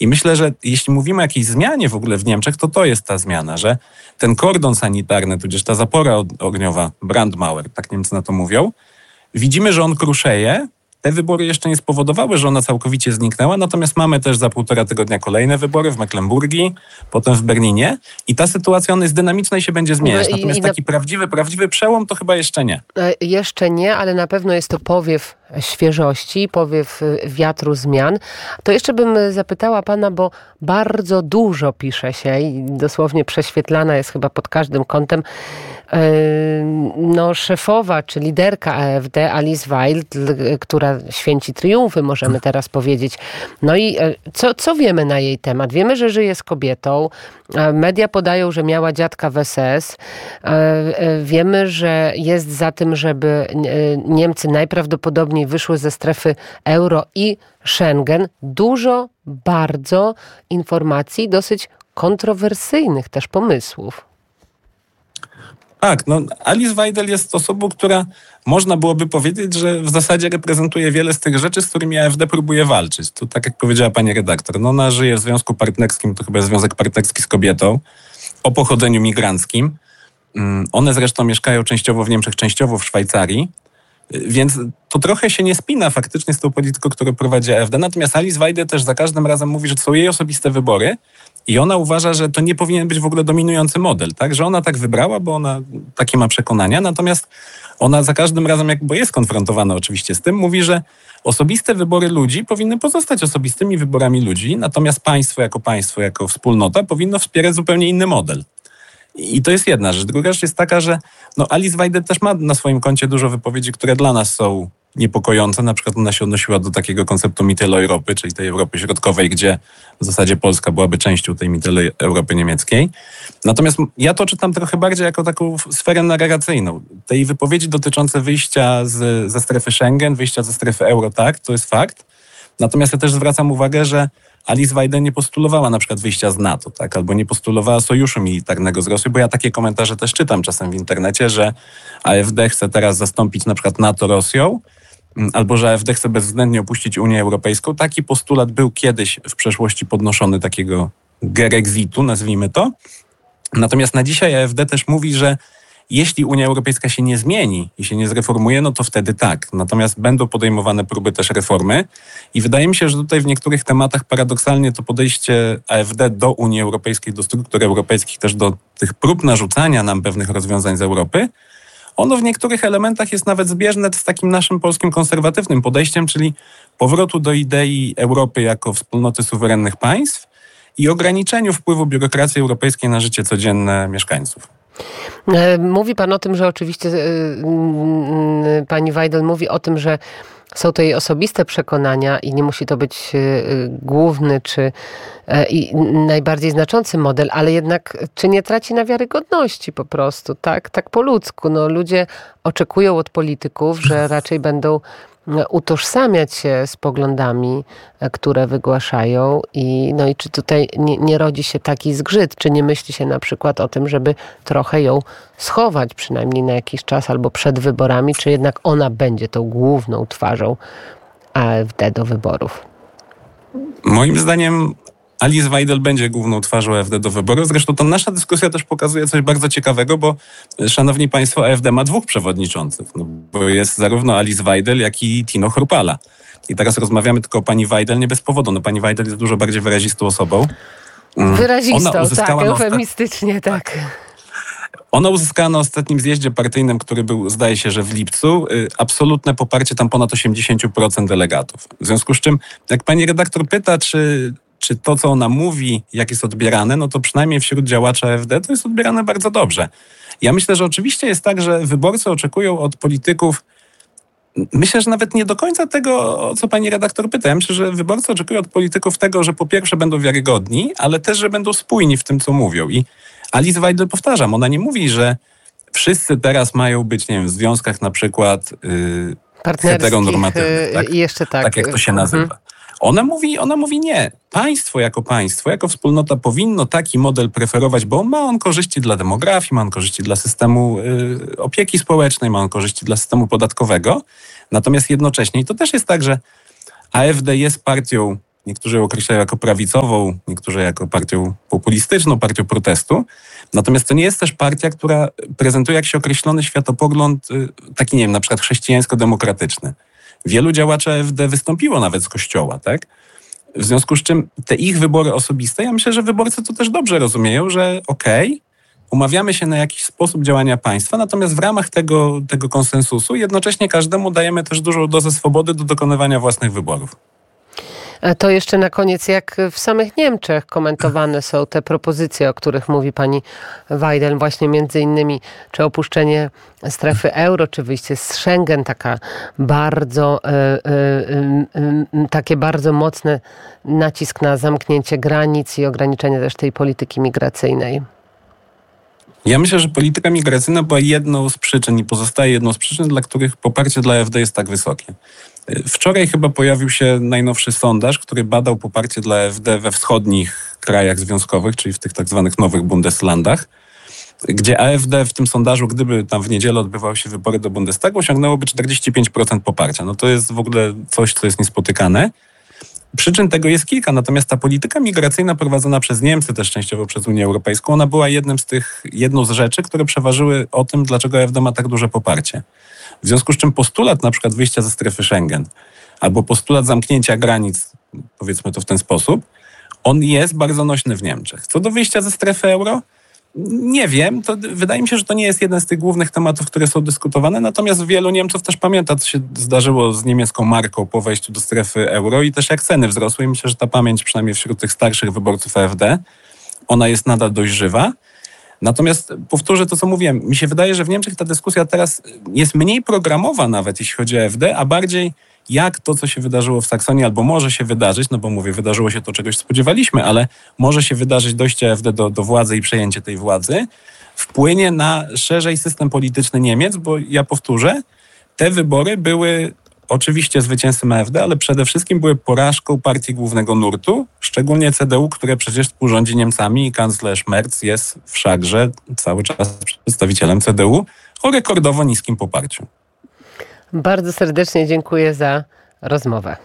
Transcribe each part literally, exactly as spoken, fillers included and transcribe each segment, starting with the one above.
I myślę, że jeśli mówimy o jakiejś zmianie w ogóle w Niemczech, to to jest ta zmiana, że ten kordon sanitarny, tudzież ta zapora ogniowa, Brandmauer, tak Niemcy na to mówią, widzimy, że on kruszeje. Te wybory jeszcze nie spowodowały, że ona całkowicie zniknęła, natomiast mamy też za półtora tygodnia kolejne wybory w Mecklenburgii, potem w Berlinie i ta sytuacja, ona jest dynamiczna i się będzie zmieniać. No i, natomiast i taki na... prawdziwy, prawdziwy przełom to chyba jeszcze nie. Jeszcze nie, ale na pewno jest to powiew świeżości, powiew wiatru zmian. To jeszcze bym zapytała pana, bo bardzo dużo pisze się i dosłownie prześwietlana jest chyba pod każdym kątem no, szefowa czy liderka A F D, Alice Weidel, która święci triumfy, możemy teraz powiedzieć. No i co, co wiemy na jej temat? Wiemy, że żyje z kobietą. Media podają, że miała dziadka w S S. Wiemy, że jest za tym, żeby Niemcy najprawdopodobniej wyszły ze strefy euro i Schengen. Dużo, bardzo informacji, dosyć kontrowersyjnych też pomysłów. Tak, no Alice Weidel jest osobą, która można byłoby powiedzieć, że w zasadzie reprezentuje wiele z tych rzeczy, z którymi A F D próbuje walczyć. To tak jak powiedziała pani redaktor, no ona żyje w związku partnerskim, to chyba jest związek partnerski z kobietą, o pochodzeniu migranckim. One zresztą mieszkają częściowo w Niemczech, częściowo w Szwajcarii, więc to trochę się nie spina faktycznie z tą polityką, którą prowadzi A F D. Natomiast Alice Weidel też za każdym razem mówi, że to są jej osobiste wybory i ona uważa, że to nie powinien być w ogóle dominujący model, tak? Że ona tak wybrała, bo ona takie ma przekonania, natomiast ona za każdym razem, jak, bo jest konfrontowana oczywiście z tym, mówi, że osobiste wybory ludzi powinny pozostać osobistymi wyborami ludzi, natomiast państwo jako państwo, jako wspólnota powinno wspierać zupełnie inny model. I to jest jedna rzecz. Druga rzecz jest taka, że no Alice Weidel też ma na swoim koncie dużo wypowiedzi, które dla nas są niepokojące. Na przykład ona się odnosiła do takiego konceptu Mitteleuropy, czyli tej Europy Środkowej, gdzie w zasadzie Polska byłaby częścią tej Mitteleuropy niemieckiej. Natomiast ja to czytam trochę bardziej jako taką sferę narracyjną. Te jej wypowiedzi dotyczące wyjścia z, ze strefy Schengen, wyjścia ze strefy euro, tak, to jest fakt. Natomiast ja też zwracam uwagę, że Alice Weidel nie postulowała na przykład wyjścia z NATO, tak, albo nie postulowała sojuszu militarnego z Rosją, bo ja takie komentarze też czytam czasem w internecie, że A F D chce teraz zastąpić na przykład NATO Rosją, albo że A F D chce bezwzględnie opuścić Unię Europejską. Taki postulat był kiedyś w przeszłości podnoszony, takiego gerexitu, nazwijmy to. Natomiast na dzisiaj A F D też mówi, że jeśli Unia Europejska się nie zmieni i się nie zreformuje, no to wtedy tak. Natomiast będą podejmowane próby też reformy i wydaje mi się, że tutaj w niektórych tematach paradoksalnie to podejście A F D do Unii Europejskiej, do struktur europejskich, też do tych prób narzucania nam pewnych rozwiązań z Europy, ono w niektórych elementach jest nawet zbieżne z takim naszym polskim konserwatywnym podejściem, czyli powrotu do idei Europy jako wspólnoty suwerennych państw i ograniczeniu wpływu biurokracji europejskiej na życie codzienne mieszkańców. Mówi pan o tym, że oczywiście pani Weidel mówi o tym, że są to jej osobiste przekonania i nie musi to być główny czy i najbardziej znaczący model, ale jednak czy nie traci na wiarygodności po prostu, tak, tak po ludzku. No, ludzie oczekują od polityków, że raczej będą utożsamiać się z poglądami, które wygłaszają i, no i czy tutaj nie, nie rodzi się taki zgrzyt, czy nie myśli się na przykład o tym, żeby trochę ją schować przynajmniej na jakiś czas albo przed wyborami, czy jednak ona będzie tą główną twarzą A F D do wyborów? Moim zdaniem Alice Weidel będzie główną twarzą A F D do wyborów. Zresztą ta nasza dyskusja też pokazuje coś bardzo ciekawego, bo szanowni państwo, A F D ma dwóch przewodniczących. No, bo jest zarówno Alice Weidel, jak i Tino Chrupalla. I teraz rozmawiamy tylko o pani Weidel nie bez powodu. No, pani Weidel jest dużo bardziej wyrazistą osobą. Wyrazistą, tak, eufemistycznie, tak. tak. Ona uzyskała na ostatnim zjeździe partyjnym, który był, zdaje się, że w lipcu, absolutne poparcie tam ponad osiemdziesiąt procent delegatów. W związku z czym, jak pani redaktor pyta, czy czy to, co ona mówi, jak jest odbierane, no to przynajmniej wśród działaczy A F D to jest odbierane bardzo dobrze. Ja myślę, że oczywiście jest tak, że wyborcy oczekują od polityków, myślę, że nawet nie do końca tego, o co pani redaktor pyta. Ja myślę, że wyborcy oczekują od polityków tego, że po pierwsze będą wiarygodni, ale też, że będą spójni w tym, co mówią. I Alice Weidel, powtarzam, ona nie mówi, że wszyscy teraz mają być, nie wiem, w związkach na przykład yy, heteronormatywnych. Tak? I jeszcze tak. Tak jak to się nazywa. Mhm. Ona mówi, ona mówi nie. Państwo jako państwo, jako wspólnota powinno taki model preferować, bo ma on korzyści dla demografii, ma on korzyści dla systemu y, opieki społecznej, ma on korzyści dla systemu podatkowego. Natomiast jednocześnie, i to też jest tak, że A F D jest partią niektórzy ją określają jako prawicową, niektórzy jako partią populistyczną, partią protestu. Natomiast to nie jest też partia, która prezentuje jakiś określony światopogląd, taki, nie wiem, na przykład chrześcijańsko-demokratyczny. Wielu działaczy A F D wystąpiło nawet z kościoła, tak? W związku z czym te ich wybory osobiste, ja myślę, że wyborcy to też dobrze rozumieją, że okej, okay, umawiamy się na jakiś sposób działania państwa, natomiast w ramach tego, tego konsensusu jednocześnie każdemu dajemy też dużą dozę swobody do dokonywania własnych wyborów. A to jeszcze na koniec, jak w samych Niemczech komentowane są te propozycje, o których mówi pani Weidel, właśnie między innymi, czy opuszczenie strefy euro, czy wyjście z Schengen, taka bardzo, y, y, y, y, takie bardzo mocny nacisk na zamknięcie granic i ograniczenie też tej polityki migracyjnej. Ja myślę, że polityka migracyjna była jedną z przyczyn i pozostaje jedną z przyczyn, dla których poparcie dla A F D jest tak wysokie. Wczoraj chyba pojawił się najnowszy sondaż, który badał poparcie dla A F D we wschodnich krajach związkowych, czyli w tych tak zwanych nowych Bundeslandach, gdzie A F D w tym sondażu, gdyby tam w niedzielę odbywały się wybory do Bundestagu, osiągnęłoby czterdzieści pięć procent poparcia. No to jest w ogóle coś, co jest niespotykane. Przyczyn tego jest kilka, natomiast ta polityka migracyjna prowadzona przez Niemcy, też częściowo przez Unię Europejską, ona była jednym z tych, jedną z rzeczy, które przeważyły o tym, dlaczego A F D ma tak duże poparcie. W związku z czym postulat na przykład wyjścia ze strefy Schengen albo postulat zamknięcia granic, powiedzmy to w ten sposób, on jest bardzo nośny w Niemczech. Co do wyjścia ze strefy euro, nie wiem, to wydaje mi się, że to nie jest jeden z tych głównych tematów, które są dyskutowane, natomiast wielu Niemców też pamięta, co się zdarzyło z niemiecką marką po wejściu do strefy euro i też jak ceny wzrosły i myślę, że ta pamięć przynajmniej wśród tych starszych wyborców A F D, ona jest nadal dość żywa. Natomiast powtórzę to, co mówiłem, mi się wydaje, że w Niemczech ta dyskusja teraz jest mniej programowa nawet, jeśli chodzi o A F D, a bardziej jak to, co się wydarzyło w Saksonii, albo może się wydarzyć, no bo mówię, wydarzyło się to, czegoś spodziewaliśmy, ale może się wydarzyć dojście A F D do, do władzy i przejęcie tej władzy, wpłynie na szerzej system polityczny Niemiec, bo ja powtórzę, te wybory były oczywiście zwycięstwem A F D, ale przede wszystkim były porażką partii głównego nurtu, szczególnie C D U, które przecież współrządzi Niemcami i kanclerz Merz jest wszakże cały czas przedstawicielem C D U o rekordowo niskim poparciu. Bardzo serdecznie dziękuję za rozmowę.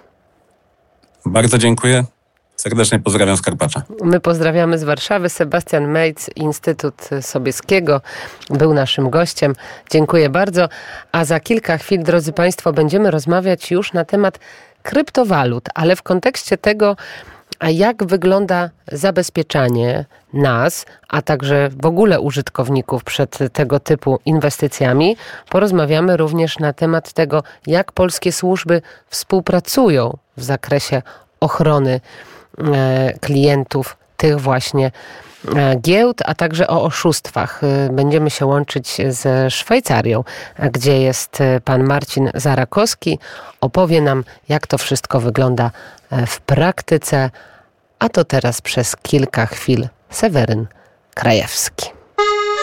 Bardzo dziękuję. Serdecznie pozdrawiam z Karpacza. My pozdrawiamy z Warszawy. Sebastian Mejc, Instytut Sobieskiego był naszym gościem. Dziękuję bardzo. A za kilka chwil, drodzy Państwo, będziemy rozmawiać już na temat kryptowalut, ale w kontekście tego, a jak wygląda zabezpieczanie nas, a także w ogóle użytkowników przed tego typu inwestycjami, porozmawiamy również na temat tego, jak polskie służby współpracują w zakresie ochrony e, klientów tych właśnie e, giełd, a także o oszustwach. E, będziemy się łączyć ze Szwajcarią, gdzie jest pan Marcin Zarakowski. Opowie nam, jak to wszystko wygląda w praktyce. A to teraz przez kilka chwil Seweryn Krajewski.